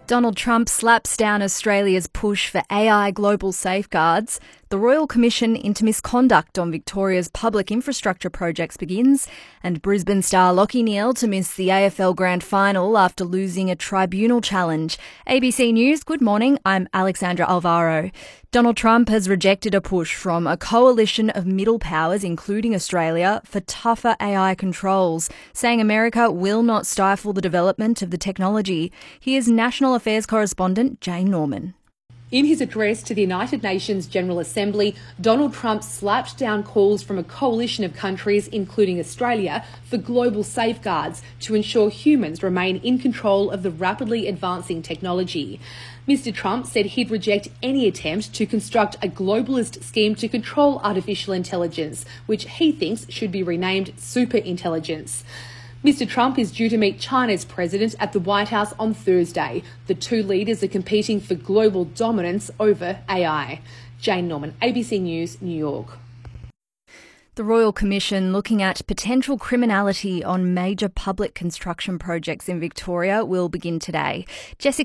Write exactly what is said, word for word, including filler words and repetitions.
Donald Trump slaps down Australia's push for A I global safeguards. The Royal Commission into Misconduct on Victoria's public infrastructure projects begins, and Brisbane star Lachie Neale to miss the A F L Grand Final after losing a tribunal challenge. A B C News, good morning, I'm Alexandra Alvaro. Donald Trump has rejected a push from a coalition of middle powers, including Australia, for tougher A I controls, saying America will not stifle the development of the technology. Here's National Affairs correspondent Jane Norman. In his address to the United Nations General Assembly, Donald Trump slapped down calls from a coalition of countries, including Australia, for global safeguards to ensure humans remain in control of the rapidly advancing technology. Mister Trump said he'd reject any attempt to construct a globalist scheme to control artificial intelligence, which he thinks should be renamed superintelligence. Mister Trump is due to meet China's president at the White House on Thursday. The two leaders are competing for global dominance over A I. Jane Norman, A B C News, New York. The Royal Commission looking at potential criminality on major public construction projects in Victoria will begin today. Jessica